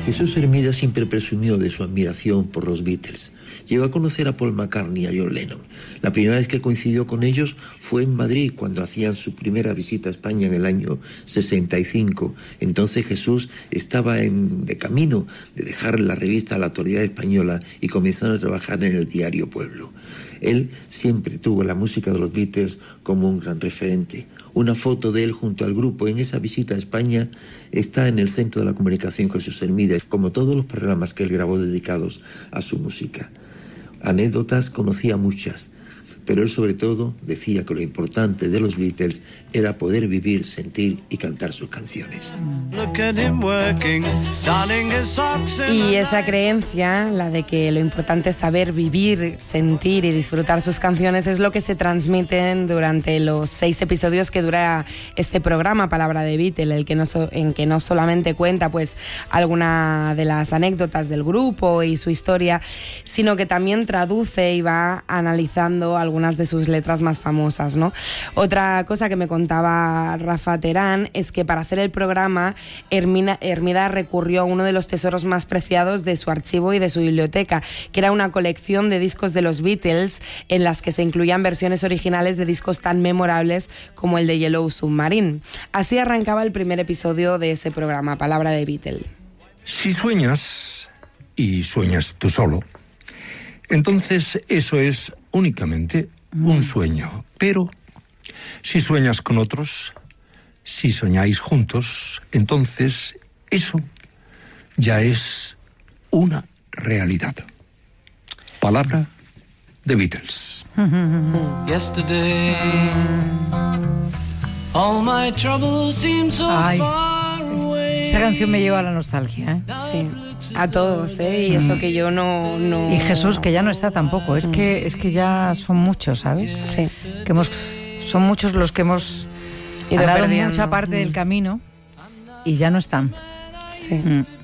Jesús Hermida siempre presumió de su admiración por los Beatles. Llegó a conocer a Paul McCartney y a John Lennon. La primera vez que coincidió con ellos fue en Madrid, cuando hacían su primera visita a España en el año 65. Entonces Jesús estaba de camino de dejar la revista a la Actualidad Española y comenzaron a trabajar en el diario Pueblo. Él siempre tuvo la música de los Beatles como un gran referente. Una foto de él junto al grupo en esa visita a España está en el Centro de la Comunicación Jesús Hermida, como todos los programas que él grabó dedicados a su música. Anécdotas conocía muchas, pero él sobre todo decía que lo importante de los Beatles era poder vivir, sentir y cantar sus canciones. Y esa creencia, la de que lo importante es saber vivir, sentir y disfrutar sus canciones, es lo que se transmiten durante los 6 episodios que dura este programa Palabra de Beatle, en que no solamente cuenta pues alguna de las anécdotas del grupo y su historia, sino que también traduce y va analizando algunas de sus letras más famosas, ¿no? Otra cosa que me contaba Rafa Terán es que para hacer el programa Hermida recurrió a uno de los tesoros más preciados de su archivo y de su biblioteca, que era una colección de discos de los Beatles en las que se incluían versiones originales de discos tan memorables como el de Yellow Submarine. Así arrancaba el primer episodio de ese programa, Palabra de Beatle. Si sueñas, y sueñas tú solo, entonces eso es únicamente un sueño. Pero si sueñas con otros, si soñáis juntos, entonces eso ya es una realidad. Palabra de Beatles. Yesterday, all my troubles seem so far away. Esa canción me lleva a la nostalgia, ¿eh? Sí, a todos, ¿eh? Y eso que yo no... Y Jesús, que ya no está tampoco. Es que ya son muchos, ¿sabes? Sí. Son muchos los que hemos dado mucha parte del camino y ya no están. Sí.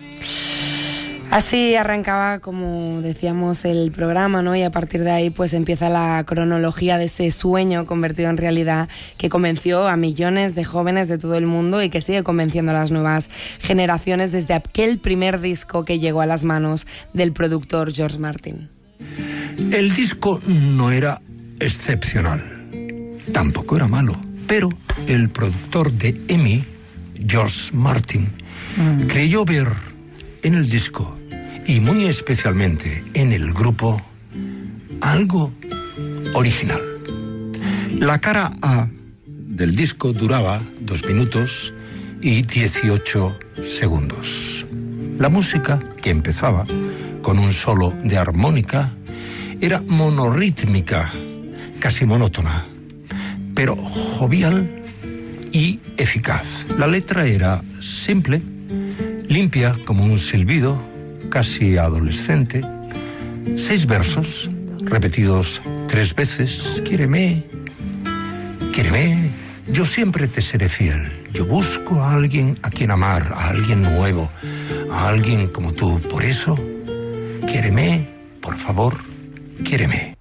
Así arrancaba, como decíamos, el programa, ¿no? Y a partir de ahí pues empieza la cronología de ese sueño convertido en realidad que convenció a millones de jóvenes de todo el mundo y que sigue convenciendo a las nuevas generaciones desde aquel primer disco que llegó a las manos del productor George Martin. El disco no era excepcional, tampoco era malo, pero el productor de EMI, George Martin, creyó ver en el disco y muy especialmente en el grupo algo original. La cara A del disco duraba 2 minutos y 18 segundos. La música, que empezaba con un solo de armónica, era monorrítmica, casi monótona, pero jovial y eficaz. La letra era simple, limpia como un silbido, casi adolescente. 6 versos, repetidos 3 veces. Quiéreme, quiéreme, yo siempre te seré fiel. Yo busco a alguien a quien amar, a alguien nuevo, a alguien como tú. Por eso, quiéreme, por favor, quiéreme.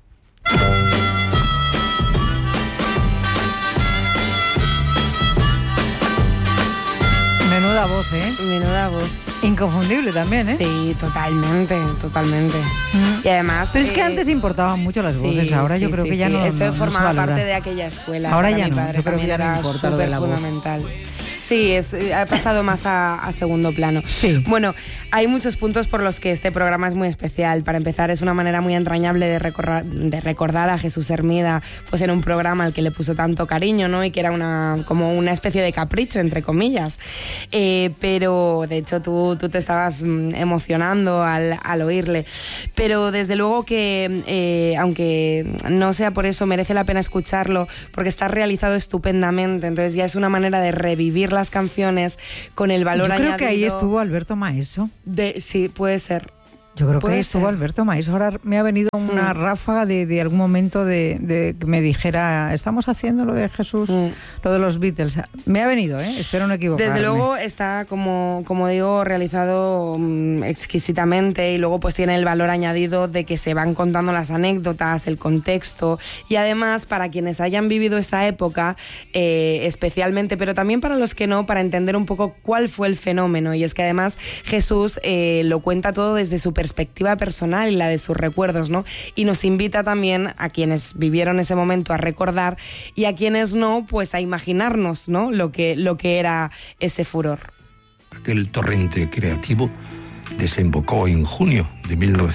Menuda voz, ¿eh? Menuda voz. Inconfundible también, ¿eh? Sí, totalmente. Y además... Pero es que antes importaban mucho las voces, ahora yo creo que ya no. Eso no formaba se valora. parte de aquella escuela. Ahora para ya mi no, padre yo creo que también ya no era importa lo de la voz. fundamental. Sí, ha pasado más a segundo plano. Sí. Bueno, hay muchos puntos por los que este programa es muy especial. Para empezar, es una manera muy entrañable de recordar a Jesús Hermida, pues en un programa al que le puso tanto cariño, ¿no? Y que era como una especie de capricho, entre comillas. Pero, de hecho, tú te estabas emocionando al oírle. Pero, desde luego que, aunque no sea por eso, merece la pena escucharlo, porque está realizado estupendamente. Entonces ya es una manera de revivir las canciones con el valor añadido. Yo creo que ahí estuvo Alberto Maeso. Sí, puede ser. Yo creo que estuvo Alberto Maíz. Ahora me ha venido una ráfaga de algún momento de que me dijera, estamos haciendo lo de Jesús, lo de los Beatles. Me ha venido, espero no equivocarme. Desde luego está, como digo, realizado exquisitamente, y luego pues tiene el valor añadido de que se van contando las anécdotas, el contexto, y además para quienes hayan vivido esa época, especialmente, pero también para los que no, para entender un poco cuál fue el fenómeno. Y es que además Jesús lo cuenta todo desde su perspectiva personal y la de sus recuerdos, ¿no? Y nos invita también a quienes vivieron ese momento a recordar, y a quienes no, pues a imaginarnos, ¿no? Lo que era ese furor. Aquel torrente creativo desembocó en junio de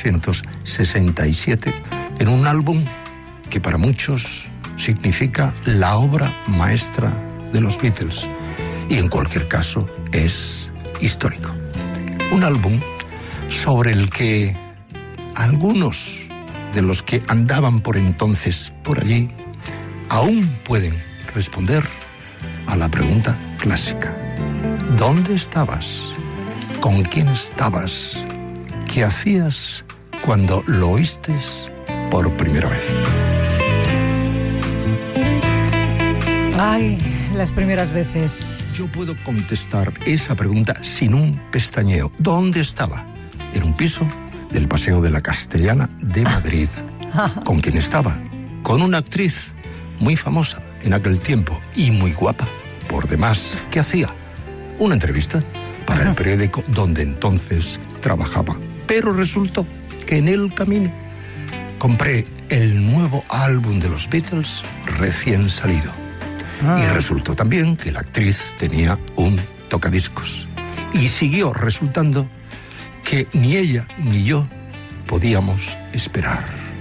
1967 en un álbum que para muchos significa la obra maestra de los Beatles, y en cualquier caso es histórico. Un álbum sobre el que algunos de los que andaban por entonces por allí aún pueden responder a la pregunta clásica: ¿dónde estabas? ¿Con quién estabas? ¿Qué hacías cuando lo oíste por primera vez? Ay, las primeras veces. Yo puedo contestar esa pregunta sin un pestañeo. ¿Dónde estaba? En un piso del Paseo de la Castellana de Madrid. ¿Con quién estaba? Con una actriz muy famosa en aquel tiempo y muy guapa, por demás. ¿Qué hacía? Una entrevista para el periódico donde entonces trabajaba. Pero resultó que en el camino compré el nuevo álbum de los Beatles recién salido. Y resultó también que la actriz tenía un tocadiscos. Y siguió resultando que ni ella ni yo podíamos esperar.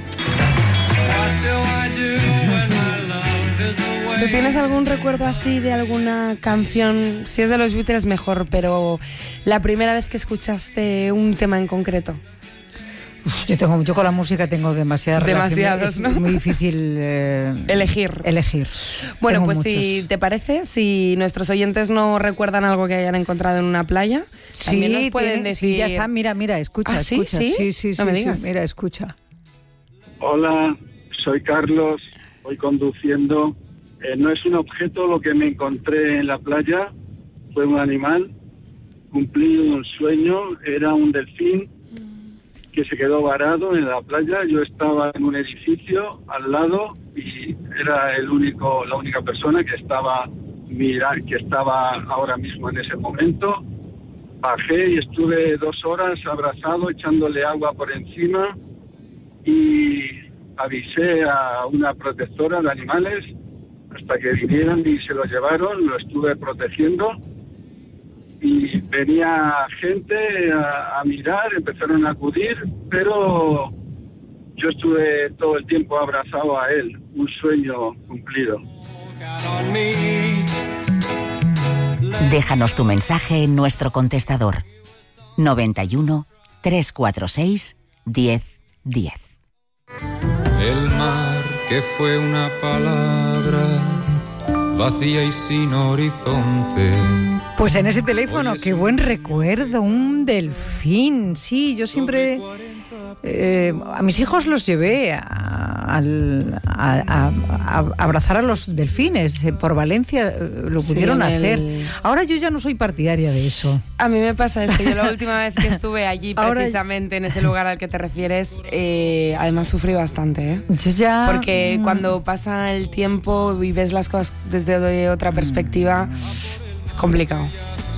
¿Tú tienes algún recuerdo así de alguna canción? Si es de los Beatles mejor, pero la primera vez que escuchaste un tema en concreto. Yo con la música tengo demasiados, ¿no? Es muy difícil elegir. Bueno, Tengo pues muchos. si te parece, si nuestros oyentes no recuerdan algo que hayan encontrado en una playa, también nos pueden decir. Sí, ya está, mira, escucha, ¿sí? escucha. ¿Sí? Sí, No me digas. mira, escucha. Hola, soy Carlos, voy conduciendo. No es un objeto lo que me encontré en la playa, fue un animal. Cumplí un sueño, era un delfín que se quedó varado en la playa. Yo estaba en un edificio al lado y era la única persona que estaba ahora mismo en ese momento. Bajé y estuve 2 horas abrazado, echándole agua por encima, y avisé a una protectora de animales hasta que vinieran y se lo llevaron. Lo estuve protegiendo y venía gente a mirar, empezaron a acudir, pero yo estuve todo el tiempo abrazado a él, un sueño cumplido. Déjanos tu mensaje en nuestro contestador 91 346 1010. El mar que fue una palabra vacía y sin horizonte. Pues en ese teléfono, qué buen recuerdo, un delfín. Sí, yo siempre a mis hijos los llevé a abrazar a los delfines. Por Valencia lo pudieron hacer. Ahora yo ya no soy partidaria de eso. A mí me pasa eso. Yo la última vez que estuve allí, precisamente en ese lugar al que te refieres, además sufrí bastante. Yo ya... Porque cuando pasa el tiempo y ves las cosas desde otra perspectiva, es complicado.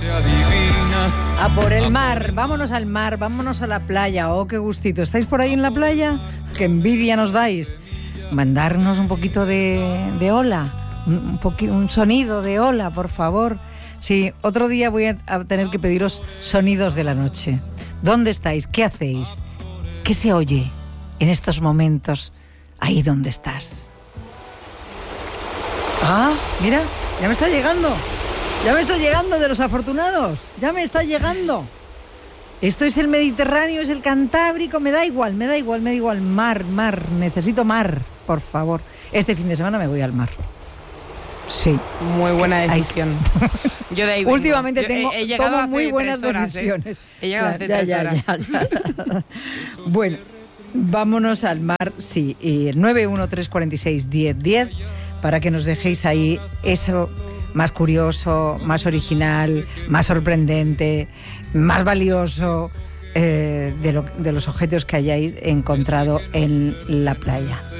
A por el mar, vámonos al mar, vámonos a la playa. Oh, qué gustito. ¿Estáis por ahí en la playa? Qué envidia nos dais. Mandarnos un poquito de ola, un sonido de ola, por favor. Sí, otro día voy a tener que pediros sonidos de la noche. ¿Dónde estáis? ¿Qué hacéis? ¿Qué se oye en estos momentos ahí donde estás? Ah, mira, ya me está llegando. Ya me está llegando de los afortunados. Ya me está llegando. Esto es el Mediterráneo, es el Cantábrico. Me da igual. Mar. Necesito mar, por favor. Este fin de semana me voy al mar. Sí. Muy buena decisión. Yo de ahí vengo. Últimamente tomo muy buenas decisiones. He llegado hace 3 horas. Ya. Bueno, vámonos al mar, sí, y el 913461010 para que nos dejéis ahí eso más curioso, más original, más sorprendente, más valioso de los objetos que hayáis encontrado en la playa.